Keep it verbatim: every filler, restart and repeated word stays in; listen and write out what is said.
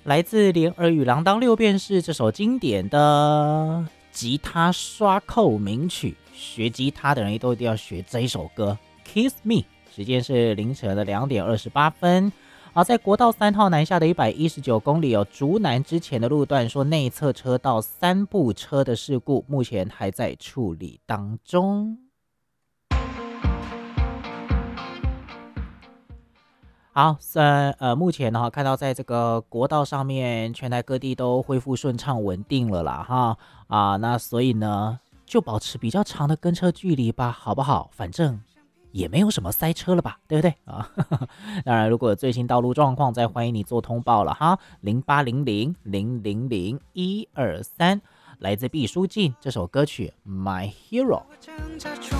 来自莲儿与郎当六便士这首经典的吉他刷扣名曲，学吉他的人都一定要学这一首歌 Kiss Me。 时间是凌晨的两点二十八分。好，在国道三号南下的一百一十九公里，有竹南之前的路段说内侧车道三部车的事故，目前还在处理当中。好，算呃，目前的话看到在这个国道上面，全台各地都恢复顺畅稳定了啦，哈啊，那所以呢，就保持比较长的跟车距离吧，好不好？反正也没有什么塞车了吧，对不对啊？当然，如果有最新道路状况，再欢迎你做通报了哈，零八零零零零零一二三，来自毕书尽这首歌曲《My Hero》。